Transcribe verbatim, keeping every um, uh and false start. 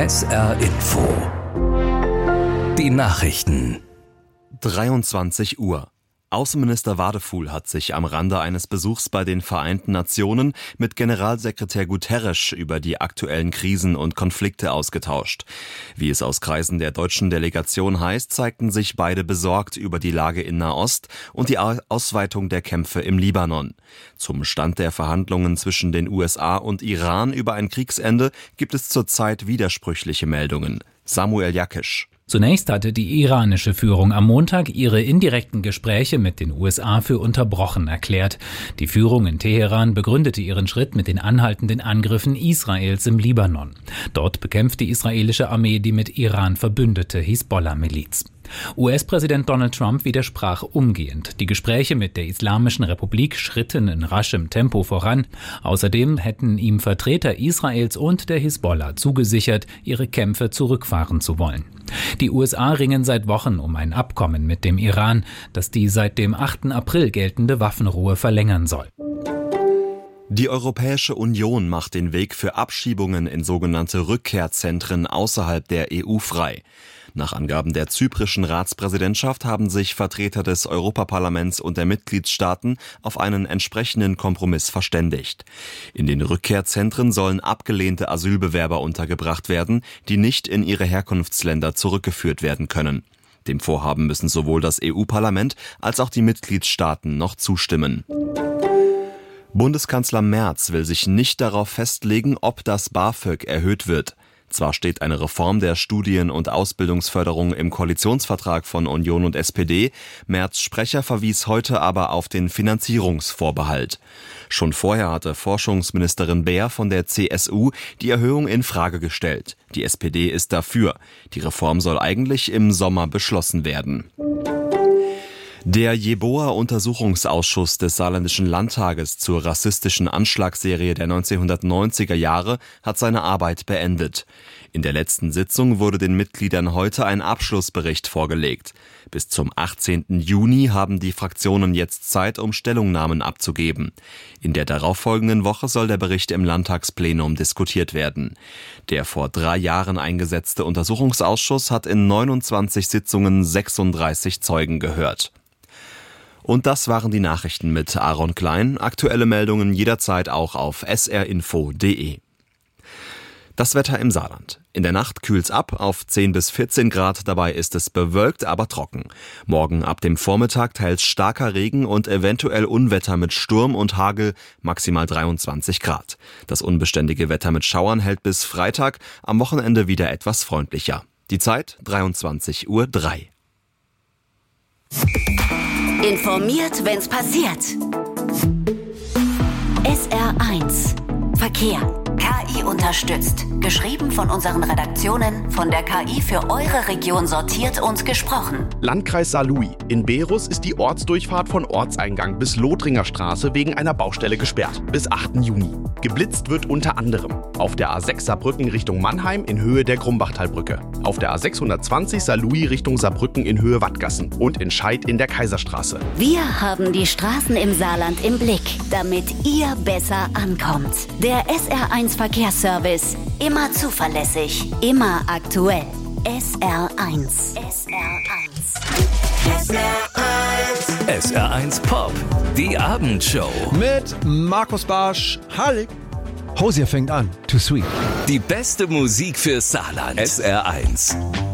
S R Info. Die Nachrichten. dreiundzwanzig Uhr. Außenminister Wadefuhl hat sich am Rande eines Besuchs bei den Vereinten Nationen mit Generalsekretär Guterres über die aktuellen Krisen und Konflikte ausgetauscht. Wie es aus Kreisen der deutschen Delegation heißt, zeigten sich beide besorgt über die Lage in Nahost und die Ausweitung der Kämpfe im Libanon. Zum Stand der Verhandlungen zwischen den U S A und Iran über ein Kriegsende gibt es zurzeit widersprüchliche Meldungen. Samuel Jakisch. Zunächst hatte die iranische Führung am Montag ihre indirekten Gespräche mit den U S A für unterbrochen erklärt. Die Führung in Teheran begründete ihren Schritt mit den anhaltenden Angriffen Israels im Libanon. Dort bekämpft die israelische Armee die mit Iran verbündete Hisbollah-Miliz. U S-Präsident Donald Trump widersprach umgehend. Die Gespräche mit der Islamischen Republik schritten in raschem Tempo voran. Außerdem hätten ihm Vertreter Israels und der Hisbollah zugesichert, ihre Kämpfe zurückfahren zu wollen. Die U S A ringen seit Wochen um ein Abkommen mit dem Iran, das die seit dem achten April geltende Waffenruhe verlängern soll. Die Europäische Union macht den Weg für Abschiebungen in sogenannte Rückkehrzentren außerhalb der E U frei. Nach Angaben der zyprischen Ratspräsidentschaft haben sich Vertreter des Europaparlaments und der Mitgliedstaaten auf einen entsprechenden Kompromiss verständigt. In den Rückkehrzentren sollen abgelehnte Asylbewerber untergebracht werden, die nicht in ihre Herkunftsländer zurückgeführt werden können. Dem Vorhaben müssen sowohl das E U-Parlament als auch die Mitgliedstaaten noch zustimmen. Bundeskanzler Merz will sich nicht darauf festlegen, ob das BAföG erhöht wird. Zwar steht eine Reform der Studien- und Ausbildungsförderung im Koalitionsvertrag von Union und S P D, Merz' Sprecher verwies heute aber auf den Finanzierungsvorbehalt. Schon vorher hatte Forschungsministerin Beer von der C S U die Erhöhung in Frage gestellt. Die S P D ist dafür. Die Reform soll eigentlich im Sommer beschlossen werden. Der Jeboa-Untersuchungsausschuss des Saarländischen Landtages zur rassistischen Anschlagsserie der neunzehnhundertneunziger Jahre hat seine Arbeit beendet. In der letzten Sitzung wurde den Mitgliedern heute ein Abschlussbericht vorgelegt. Bis zum achtzehnten Juni haben die Fraktionen jetzt Zeit, um Stellungnahmen abzugeben. In der darauffolgenden Woche soll der Bericht im Landtagsplenum diskutiert werden. Der vor drei Jahren eingesetzte Untersuchungsausschuss hat in neunundzwanzig Sitzungen sechsunddreißig Zeugen gehört. Und das waren die Nachrichten mit Aaron Klein. Aktuelle Meldungen jederzeit auch auf s r info punkt d e. Das Wetter im Saarland. In der Nacht kühlt's ab auf zehn bis vierzehn Grad, dabei ist es bewölkt, aber trocken. Morgen ab dem Vormittag teils starker Regen und eventuell Unwetter mit Sturm und Hagel, maximal dreiundzwanzig Grad. Das unbeständige Wetter mit Schauern hält bis Freitag, am Wochenende wieder etwas freundlicher. Die Zeit dreiundzwanzig Uhr drei. Informiert, wenn's passiert. S R eins Verkehr. K I unterstützt. Geschrieben von unseren Redaktionen, von der K I für eure Region sortiert und gesprochen. Landkreis Saarlouis. In Berus ist die Ortsdurchfahrt von Ortseingang bis Lothringer Straße wegen einer Baustelle gesperrt. Bis achten Juni. Geblitzt wird unter anderem auf der A sechs Saarbrücken Richtung Mannheim in Höhe der Grumbachtalbrücke, auf der A sechshundertzwanzig Saarlouis Richtung Saarbrücken in Höhe Wattgassen und in Scheid in der Kaiserstraße. Wir haben die Straßen im Saarland im Blick, damit ihr besser ankommt. Der S R eins Verkehrsservice. Immer zuverlässig, immer aktuell. S R eins. S R eins. S R eins. S R eins Pop. Die Abendshow. Mit Markus Barsch. Hallig. Hosier fängt an. Too sweet. Die beste Musik für Saarland. S R eins.